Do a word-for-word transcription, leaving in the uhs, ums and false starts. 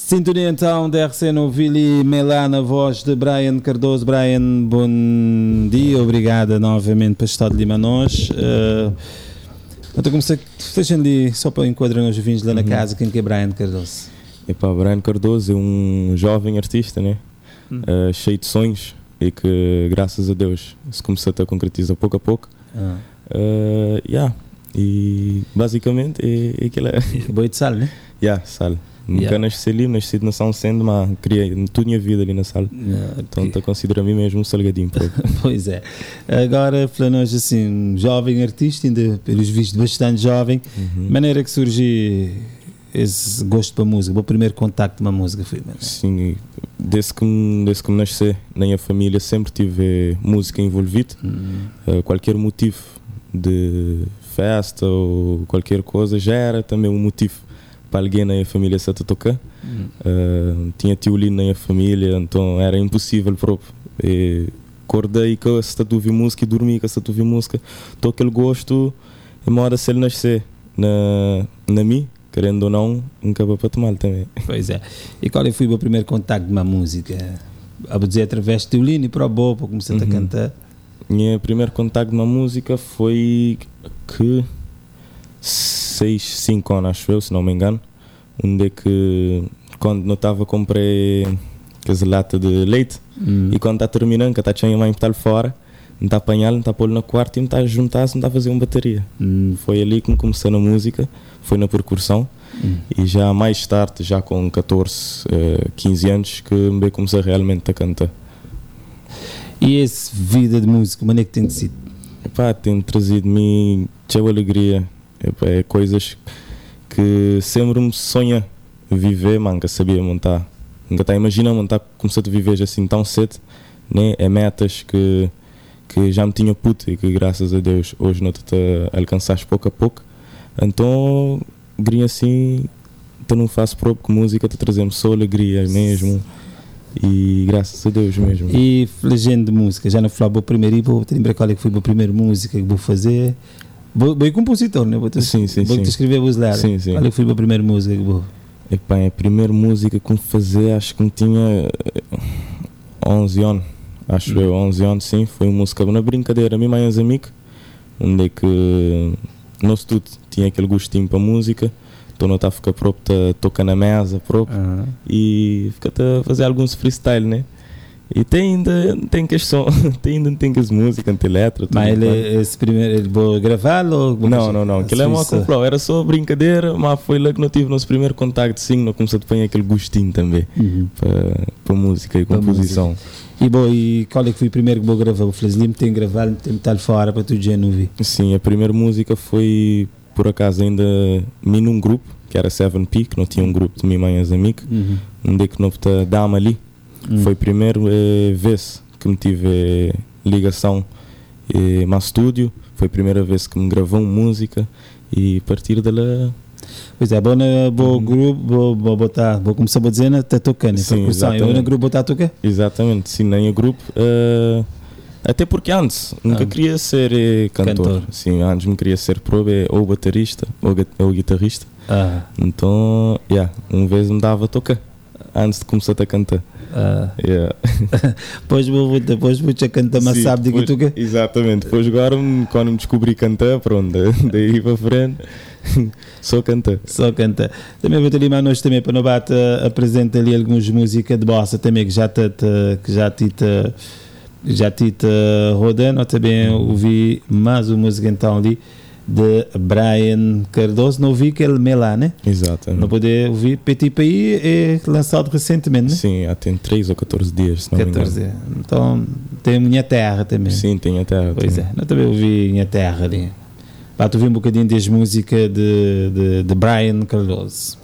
Sintonia então da R C no Vili Melá, na voz de Brian Cardoso. Brian, bom dia, obrigada novamente por estar de Limanos. Uh, então comecei, deixem ali só para enquadrar os vinhos lá na casa, quem que é Brian Cardoso? Epá, Brian Cardoso é um jovem artista, né? Hum. Uh, cheio de sonhos e que, graças a Deus, se começou a concretizar pouco a pouco. Ah. Uh, yeah. E basicamente é, é aquilo. Boi de sal, né? Yeah, sal. Nunca yeah. nasci ali, nasci de Nação Sendo, mas criei toda a minha vida ali na sala. Yeah, então okay. considero a mim mesmo um salgadinho. Pois é. Agora, falamos assim, um jovem artista, ainda pelos vistos bastante jovem, uhum. maneira que surgiu esse gosto para a música, o primeiro contacto com a música foi? Maneira. Sim, desde que, desde que me nasci, na minha família sempre tive música envolvida, uhum. uh, qualquer motivo de festa ou qualquer coisa já era também um motivo para alguém na minha família se tocar. Uhum. Uh, tinha tio Lino na minha família, então era impossível próprio. E acordei com essa ouvir música e dormi com essa ouvir música. Então aquele gosto, uma hora se ele nascer na, na mim, querendo ou não, nunca vai para tomar também. Pois é. E qual foi o primeiro contacto com a música? A dizer através de tio Lino e para o boa, para começar uhum. a cantar? Meu primeiro contacto com a música foi que seis, cinco anos, acho eu, se não me engano, onde é que quando não estava comprei aquela lata de leite hum. e quando está terminando, que está tinha mãe para fora, não está a apanhar, não está a pôr na quarta e não está a juntar-se, não está a fazer uma bateria. Hum. Foi ali que me começou na música, foi na percussão hum. e já mais tarde, já com catorze, quinze anos, que me comecei realmente a cantar. E essa vida de música, como é que tem sido? Epá, tem trazido-me muita alegria. Epá, é coisas que sempre me sonha viver, mas nunca sabia montar. Nunca está a imaginar montar, começar a viver assim tão cedo, né? É metas que, que já me tinha puto e que graças a Deus hoje não estou a alcançar pouco a pouco. Então, grinha assim, eu não faço próprio com música, estou a trazer-me só alegria mesmo. E graças a Deus mesmo. E legenda de música, já não falava o primeiro, e vou te lembrar qual é que foi a primeira música que vou fazer. Vou, vou compositor, né? Vou te, sim, sim, vou sim. te escrever os lados. Sim, sim. Qual é que foi a primeira música que vou? Epá, a primeira música que me fazer, acho que me tinha onze anos. Acho hum. eu, onze anos, sim. Foi uma música na brincadeira, a mim e os amigos, onde é que nós tudo tinha aquele gostinho para música. Então não está a ficar próprio, a tocar na mesa próprio uhum. e fica a fazer alguns freestyle, né? E tem ainda tem questão, tem ainda tem as músicas, tem letra. Mas ele, esse primeiro, ele vou gravá-lo? Não, não, não. Aquilo é uma complô, era só brincadeira, mas foi lá que não tive nosso primeiro contacto, sim, não começou a apanhar aquele gostinho também uhum. para, para música e composição. Música. E bom, e qual é que foi o primeiro que vou gravar? O Flaslim tem gravado, tem metal fora para tu já não ouvir? Sim, a primeira música foi, por acaso, ainda mim num grupo, que era seven P, que não tinha um grupo de mim e as amigas, uhum. onde é que não está dama ali. Uhum. Foi a primeira eh, vez que me tive eh, ligação eh, ao estúdio, foi a primeira vez que me gravou música e a partir dela. Pois é, vou no uhum. grupo, vou, vou, botar, vou começar a dizer, está tocando, sim, eu no grupo vou estar a tocar? Exatamente, sim, nem o grupo. Uh, Até porque antes nunca ah. queria ser eh, cantor. cantor. Sim, antes me queria ser pro, ou baterista ou, ou guitarrista. Ah. Então, yeah, uma vez me dava a tocar antes de começar a cantar. Ah. Yeah. depois vou depois vou te cantar, mas sim, sabe de que toca? Exatamente. Depois agora quando me descobri cantar, pronto, daí para frente só cantar. Só cantar. Também vou te limar nós também para não bate apresenta ali algumas músicas de bossa também que já te, te que já te, te já te rodando. Eu também ouvi mais uma música então ali de Brian Cardoso, não ouvi que ele Melá, né? Exatamente. Não poder ouvir. Petit Pays é lançado recentemente, né? Sim, há tem três ou catorze dias, se não catorze me engano. Então tem Minha Terra também. Sim, tem a Terra. Pois também. É, eu também ouvi Minha Terra ali. Para tu ouvir um bocadinho das músicas de, de, de Brian Cardoso.